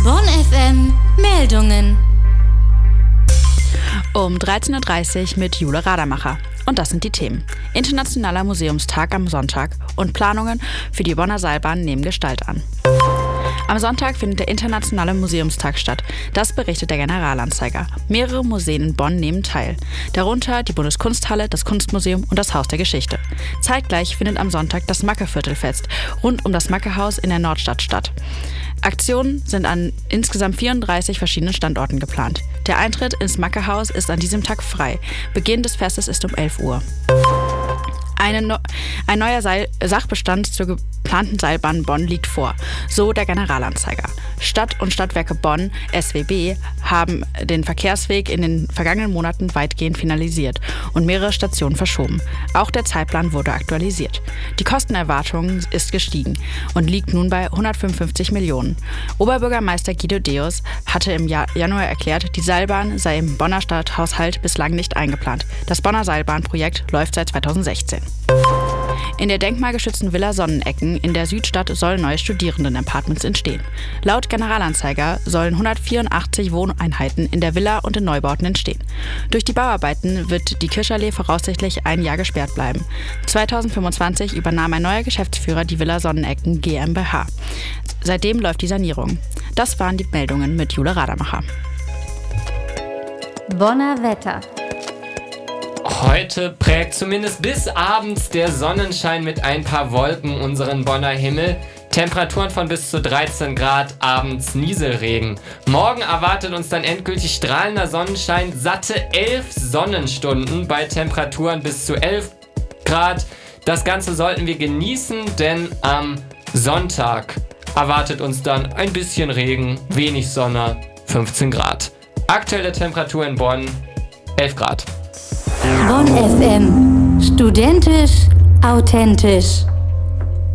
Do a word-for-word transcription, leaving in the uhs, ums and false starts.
Bonn F M Meldungen. Um dreizehn Uhr dreißig mit Jule Radermacher. Und das sind die Themen. Internationaler Museumstag am Sonntag und Planungen für die Bonner Seilbahn nehmen Gestalt an. Am Sonntag findet der Internationale Museumstag statt. Das berichtet der Generalanzeiger. Mehrere Museen in Bonn nehmen teil. Darunter die Bundeskunsthalle, das Kunstmuseum und das Haus der Geschichte. Zeitgleich findet am Sonntag das Mackeviertelfest rund um das Mackehaus in der Nordstadt statt. Aktionen sind an insgesamt vierunddreißig verschiedenen Standorten geplant. Der Eintritt ins Mackehaus ist an diesem Tag frei. Beginn des Festes ist um elf Uhr. Eine no- ein neuer Seil- Sachbestand zur geplanten Seilbahn Bonn liegt vor, so der Generalanzeiger. Stadt und Stadtwerke Bonn, S W B, haben den Verkehrsweg in den vergangenen Monaten weitgehend finalisiert und mehrere Stationen verschoben. Auch der Zeitplan wurde aktualisiert. Die Kostenerwartung ist gestiegen und liegt nun bei hundertfünfundfünfzig Millionen. Oberbürgermeister Guido Deus hatte im Ja- Januar erklärt, die Seilbahn sei im Bonner Stadthaushalt bislang nicht eingeplant. Das Bonner Seilbahnprojekt läuft seit zweitausendsechzehn. In der denkmalgeschützten Villa Sonnenecken in der Südstadt sollen neue Studierenden-Apartments entstehen. Laut Generalanzeiger sollen hundertvierundachtzig Wohneinheiten in der Villa und in Neubauten entstehen. Durch die Bauarbeiten wird die Kirschallee voraussichtlich ein Jahr gesperrt bleiben. zweitausendfünfundzwanzig übernahm ein neuer Geschäftsführer die Villa Sonnenecken GmbH. Seitdem läuft die Sanierung. Das waren die Meldungen mit Jule Radermacher. Bonner Wetter. Heute prägt zumindest bis abends der Sonnenschein mit ein paar Wolken unseren Bonner Himmel. Temperaturen von bis zu dreizehn Grad, abends Nieselregen. Morgen erwartet uns dann endgültig strahlender Sonnenschein, satte elf Sonnenstunden bei Temperaturen bis zu elf Grad. Das Ganze sollten wir genießen, denn am Sonntag erwartet uns dann ein bisschen Regen, wenig Sonne, fünfzehn Grad. Aktuelle Temperatur in Bonn, elf Grad. Bonn F M. Studentisch, authentisch.